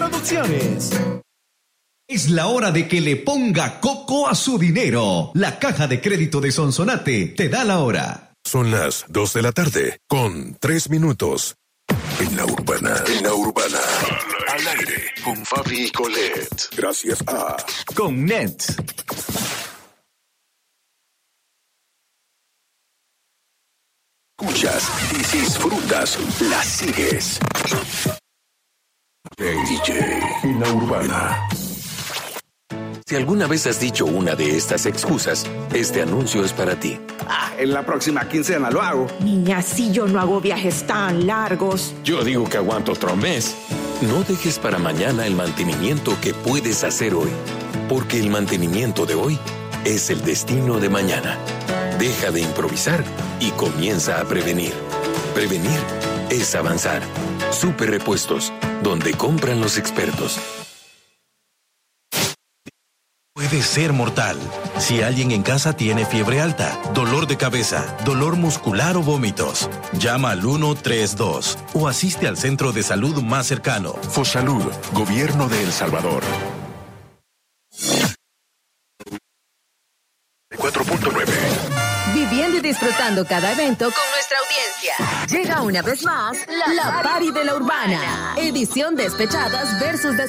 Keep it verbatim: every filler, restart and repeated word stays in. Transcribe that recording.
Producciones. Es la hora de que le ponga coco a su dinero. La caja de crédito de Sonsonate te da la hora. Son las dos de la tarde, con tres minutos. En la Urbana. En la Urbana. Al aire, con Fabi y Colette. Gracias a... Con Net. Escuchas y disfrutas, la sigues. D J en la Urbana. Si alguna vez has dicho una de estas excusas, este anuncio es para ti. Ah, en la próxima quincena lo hago. Niña, si yo no hago viajes tan largos. Yo digo que aguanto otro mes. No dejes para mañana el mantenimiento que puedes hacer hoy, porque el mantenimiento de hoy es el destino de mañana. Deja de improvisar y comienza a prevenir. Prevenir es avanzar. Super Repuestos, donde compran los expertos. Puede ser mortal. Si alguien en casa tiene fiebre alta, dolor de cabeza, dolor muscular o vómitos, llama al uno tres dos o asiste al centro de salud más cercano. Fosalud, Gobierno de El Salvador. cuatro punto nueve. Viviendo y disfrutando cada evento con nuestra audiencia. Llega una vez más la, la Party de la Urbana. Edición Despechadas versus Despechadas.